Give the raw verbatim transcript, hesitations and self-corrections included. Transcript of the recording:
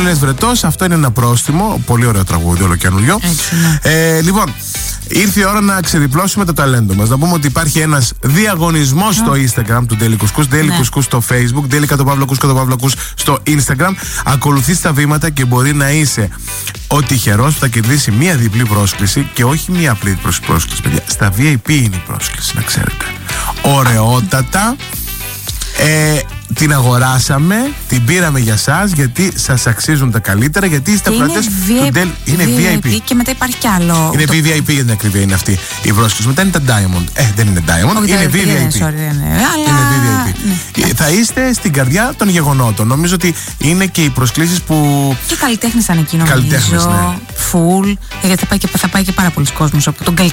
λες βρετός, αυτό είναι ένα πρόστιμο. Πολύ ωραίο τραγούδι, όλο καινούριο. Ναι. Ε, λοιπόν, ήρθε η ώρα να ξεδιπλώσουμε το ταλέντο μας. Να πούμε ότι υπάρχει ένας διαγωνισμός στο Instagram του Daily Couscous, Daily Ναι. Couscous στο Facebook, Daily Κατοπαύλο Κατοπαύλο στο Instagram. Ακολουθείς τα βήματα και μπορεί να είσαι ο τυχερός που θα κερδίσει μία διπλή πρόσκληση και όχι μία απλή πρόσκληση, παιδιά. Στα βι άι πι είναι η πρόσκληση, να ξέρετε. Ωραιότατα. Ε, την αγοράσαμε, την πήραμε για σας γιατί σας αξίζουν τα καλύτερα, γιατί είστε ακροατές του Del. Είναι βι άι πι. Και μετά υπάρχει κι άλλο. Είναι το... βι άι πι για την ακρίβεια, είναι αυτή η πρόσκληση. Μετά είναι τα Diamond. Ε, δεν είναι Diamond, Όχι, είναι δεν, βι άι πι. Δεν είναι, sorry, δεν είναι. Αλλά... Είναι βι άι πι. Ναι. Θα είστε στην καρδιά των γεγονότων. Νομίζω ότι είναι και οι προσκλήσεις που. Και καλλιτέχνες σαν εκεί, νομίζω. Καλλιτέχνες, ναι. Full. Γιατί θα πάει και, θα πάει και πάρα πολλοί κόσμος από τον